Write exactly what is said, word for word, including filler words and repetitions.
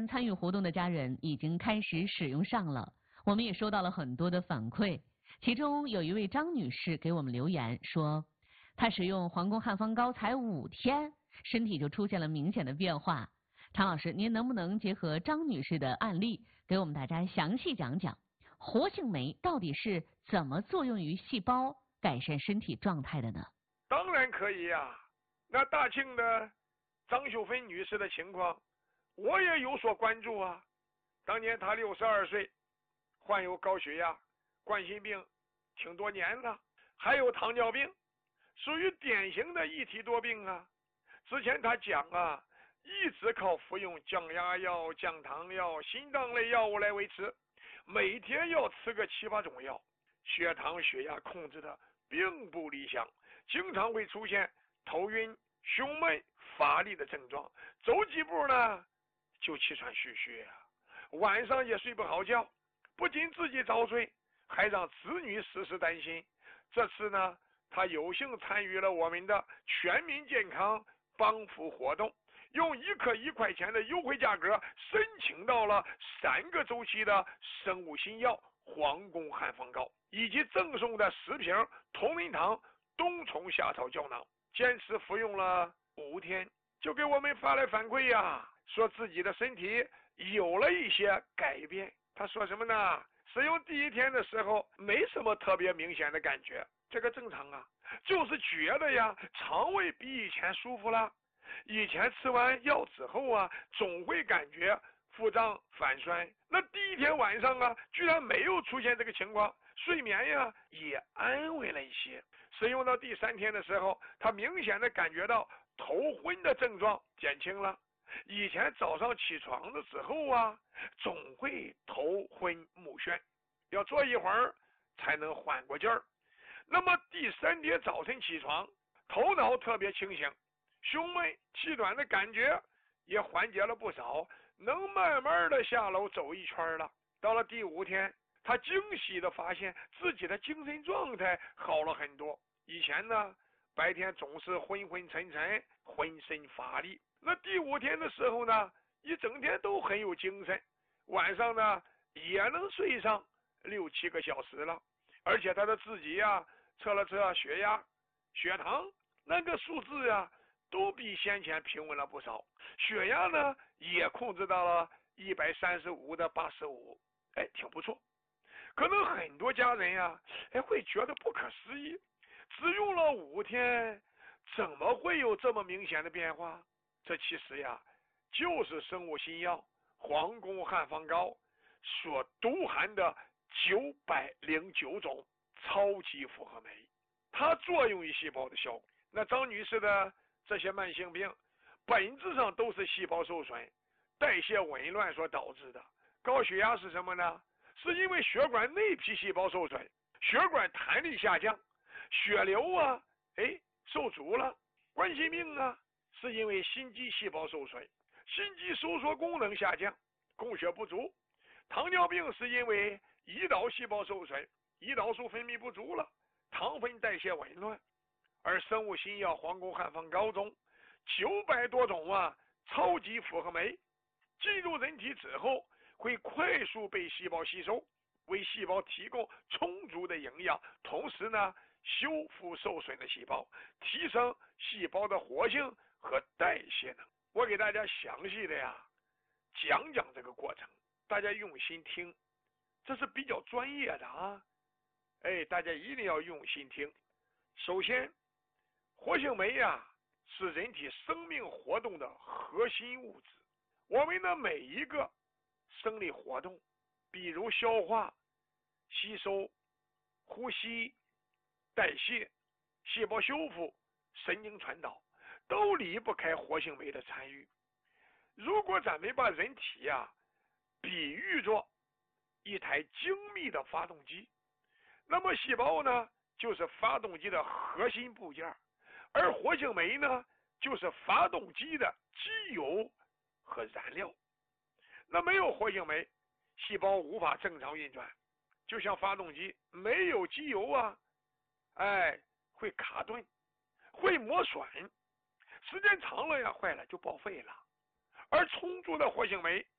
参与活动的家人已经开始使用上了，我们也收到了很多的反馈。其中有一位张女士给我们留言说，她使用皇宫汉方膏才五天，身体就出现了明显的变化。常老师，您能不能结合张女士的案例，给我们大家详细讲讲活性酶到底是怎么作用于细胞，改善身体状态的呢？ 当然可以呀、啊。那大庆的张秀芬女士的情况，我也有所关注啊。当年她六十二岁，患有高血压、冠心病，挺多年了，还有糖尿病，属于典型的一体多病啊。之前她讲啊，一直靠服用降压药、降糖药、心脏类药物来维持，每天要吃个七八种药，血糖、血压控制的并不理想，经常会出现头晕、胸闷、乏力的症状，走几步呢就气喘吁吁啊，晚上也睡不好觉，不仅自己早睡，还让子女时时担心。这次呢，他有幸参与了我们的全民健康帮扶活动，用一克一块钱的优惠价格申请到了三个周期的生物新药皇宫汉方膏，以及赠送的十瓶同仁堂冬虫夏草胶囊。坚持服用了五天，就给我们发来反馈呀、啊，说自己的身体有了一些改变。他说什么呢？使用第一天的时候没什么特别明显的感觉，这个正常啊，就是觉得呀肠胃比以前舒服了。以前吃完药之后啊，总会感觉腹胀反酸，那第一天晚上啊，居然没有出现这个情况，睡眠呀也安稳了一些。使用到第三天的时候，他明显的感觉到头昏的症状减轻了。以前早上起床的时候啊，总会头昏目眩，要坐一会儿才能缓过劲儿。那么第三天早晨起床，头脑特别清醒，胸闷气短的感觉也缓解了不少，能慢慢的下楼走一圈了。到了第五天，他惊喜的发现自己的精神状态好了很多。以前呢，白天总是昏昏沉沉，浑身乏力，那第五天的时候呢，一整天都很有精神，晚上呢也能睡上六七个小时了。而且他的自己呀、啊、测了测血压、血糖，那个数字啊都比先前平稳了不少。血压呢也控制到了一百三十五的八十五，哎，挺不错。可能很多家人呀、啊，哎会觉得不可思议，只用了五天，怎么会有这么明显的变化？这其实呀，就是生物新药皇宫汉方膏所独含的九百零九种超级复合酶，它作用于细胞的效果。那张女士的这些慢性病，本质上都是细胞受损、代谢紊乱所导致的。高血压是什么呢？是因为血管内皮细胞受损，血管弹力下降，血流啊，哎，受阻了。冠心病啊，是因为心肌细胞受损，心肌收缩功能下降，供血不足。糖尿病是因为胰岛细胞受损，胰岛素分泌不足了，糖分代谢紊乱。而生物新药皇宫汉方膏中九百多种啊超级复合酶进入人体之后，会快速被细胞吸收，为细胞提供充足的营养，同时呢修复受损的细胞，提升细胞的活性和代谢能。我给大家详细的呀讲讲这个过程，大家用心听，这是比较专业的啊，哎，大家一定要用心听。首先，活性酶呀是人体生命活动的核心物质。我们的每一个生理活动，比如消化、吸收、呼吸、代谢、细胞修复、神经传导，都离不开活性酶的参与。如果咱们把人体呀、啊、比喻作一台精密的发动机，那么细胞呢就是发动机的核心部件，而活性酶呢就是发动机的机油和燃料。那没有活性酶，细胞无法正常运转，就像发动机没有机油啊，哎，会卡顿，会磨损，时间长了呀，坏了就报废了。而充足的活性酶